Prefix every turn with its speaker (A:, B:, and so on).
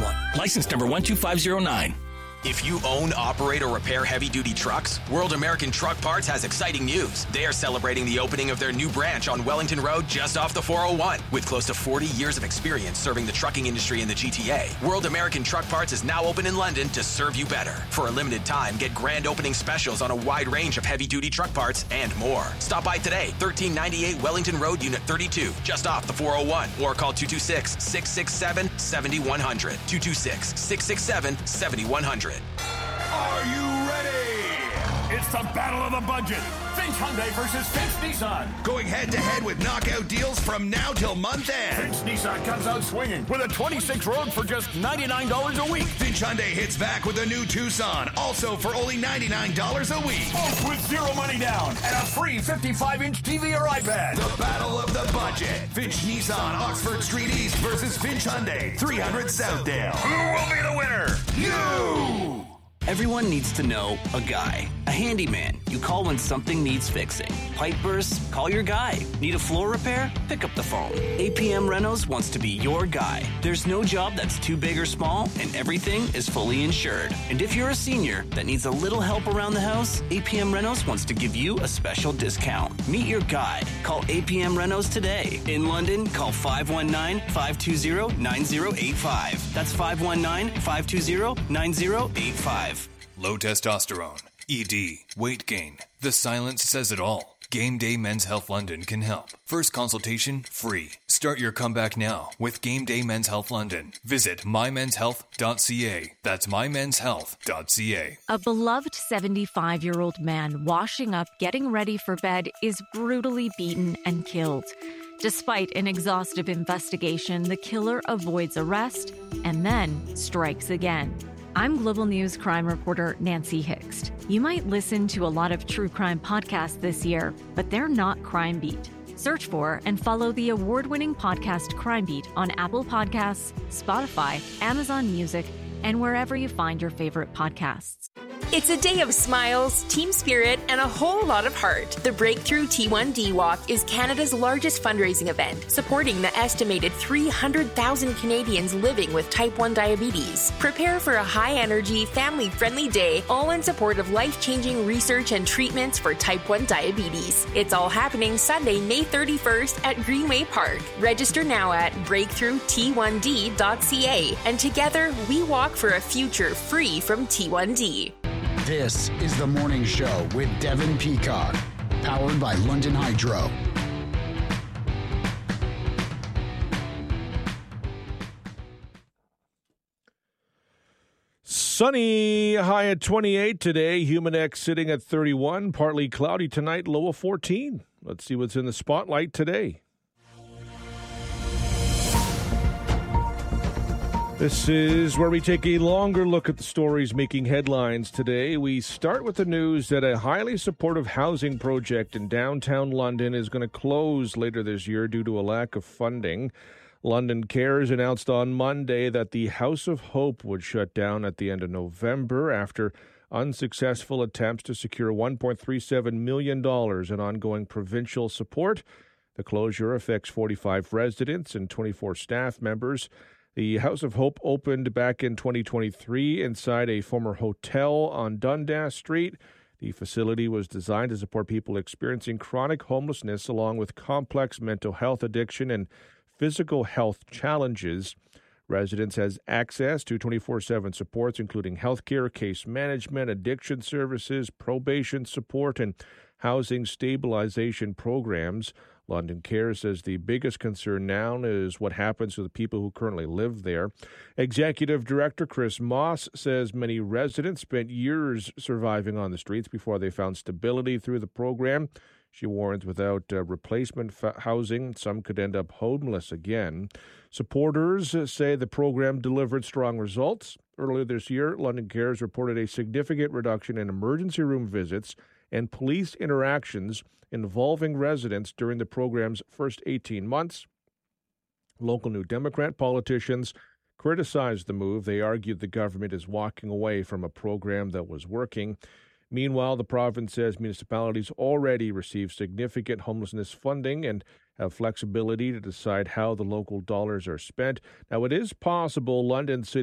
A: 401. License number 12509.
B: If you own, operate, or repair heavy-duty trucks, World American Truck Parts has exciting news. They are celebrating the opening of their new branch on Wellington Road just off the 401. With close to 40 years of experience serving the trucking industry in the GTA, World American Truck Parts is now open in London to serve you better. For a limited time, get grand opening specials on a wide range of heavy-duty truck parts and more. Stop by today, 1398 Wellington Road, Unit 32, just off the 401, or call 226-667-7100. 226-667-7100.
C: Are you ready? It's the battle of the budget. Finch Hyundai versus Finch Nissan. Going head-to-head with knockout deals from now till month end. Finch Nissan comes out swinging with a 26 Rogue for just $99 a week. Finch Hyundai hits back with a new Tucson, also for only $99 a week. Both with zero money down and a free 55-inch TV or iPad. The battle of the budget. Finch Nissan, Oxford Street East versus Finch Hyundai, 300 Southdale. Who will be the winner? You!
A: Everyone needs to know a guy, a handyman. You call when something needs fixing. Pipe bursts? Call your guy. Need a floor repair? Pick up the phone. APM Renos wants to be your guy. There's no job that's too big or small, and everything is fully insured. And if you're a senior that needs a little help around the house, APM Renos wants to give you a special discount. Meet your guide. Call APM Renos today. In London, call 519-520-9085. That's 519-520-9085.
D: Low testosterone, ED, weight gain. The silence says it all. Game Day Men's Health London can help. First consultation free. Start your comeback now with Game Day Men's Health London. Visit mymenshealth.ca. That's mymenshealth.ca.
E: A beloved 75-year-old man washing up, getting ready for bed, is brutally beaten and killed. Despite an exhaustive investigation, the killer avoids arrest and then strikes again. I'm Global News crime reporter Nancy Hixt. You might listen to a lot of true crime podcasts this year, but they're not Crime Beat. Search for and follow the award-winning podcast Crime Beat on Apple Podcasts, Spotify, Amazon Music, and wherever you find your favorite podcasts.
F: It's a day of smiles, team spirit, and a whole lot of heart. The Breakthrough T1D Walk is Canada's largest fundraising event, supporting the estimated 300,000 Canadians living with type 1 diabetes. Prepare for a high-energy, family-friendly day, all in support of life-changing research and treatments for type 1 diabetes. It's all happening Sunday, May 31st at Greenway Park. Register now at breakthrough-t1d.ca, and together we walk for a future free from T1D.
G: This is The Morning Show with Devin Peacock, powered by London Hydro.
H: Sunny, high at 28 today. Humidex sitting at 31. Partly cloudy tonight, low of 14. Let's see what's in the spotlight today. This is where we take a longer look at the stories making headlines today. We start with the news that a highly supportive housing project in downtown London is going to close later this year due to a lack of funding. London Cares announced on Monday that the House of Hope would shut down at the end of November after unsuccessful attempts to secure $1.37 million in ongoing provincial support. The closure affects 45 residents and 24 staff members. The House of Hope opened back in 2023 inside a former hotel on Dundas Street. The facility was designed to support people experiencing chronic homelessness along with complex mental health addiction and physical health challenges. Residents has access to 24/7 supports, including healthcare, case management, addiction services, probation support, and housing stabilization programs. London Care says the biggest concern now is what happens to the people who currently live there. Executive Director Chris Moss says many residents spent years surviving on the streets before they found stability through the program. She warns without replacement housing, some could end up homeless again. Supporters say the program delivered strong results. Earlier this year, London Cares reported a significant reduction in emergency room visits and police interactions involving residents during the program's first 18 months. Local New Democrat politicians criticized the move. They argued the government is walking away from a program that was working. Meanwhile, the province says municipalities already receive significant homelessness funding and have flexibility to decide how the local dollars are spent. Now, it is possible London City